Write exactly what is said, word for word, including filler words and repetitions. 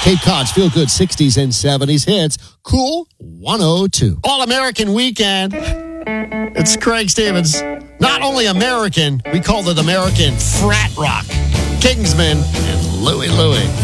Cape Cod's Feel Good sixties and seventies hits. Cool one oh two. All-American Weekend. It's Craig Stevens. Not only American, we call it American Frat Rock. Kingsman and Louie Louie.